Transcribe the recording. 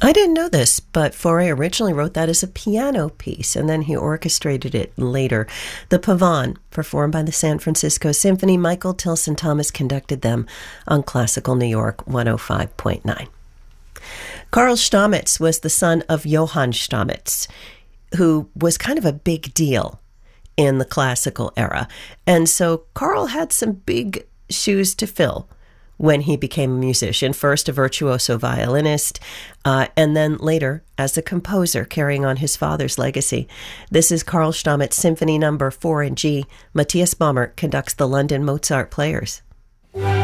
I didn't know this, but Fauré originally wrote that as a piano piece, and then he orchestrated it later. The Pavane, performed by the San Francisco Symphony. Michael Tilson Thomas conducted them on Classical New York 105.9. Karl Stamitz was the son of Johann Stamitz, who was kind of a big deal in the classical era. And so Karl had some big shoes to fill when he became a musician, first a virtuoso violinist, and then later as a composer, carrying on his father's legacy. This is Karl Stamitz Symphony No. 4 in G. Matthias Baumert conducts the London Mozart Players.